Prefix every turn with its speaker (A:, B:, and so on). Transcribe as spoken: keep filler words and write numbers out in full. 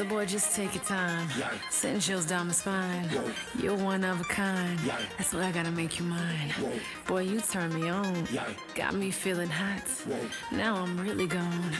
A: So boy, just take your time.
B: Yeah.
A: Send chills down my spine.
B: Whoa.
A: You're one of a kind.
B: Yeah.
A: That's what I gotta make you mine.
B: Whoa.
A: Boy, you turn me on.
B: Yeah.
A: Got me feeling hot.
B: Whoa.
A: Now I'm really gone.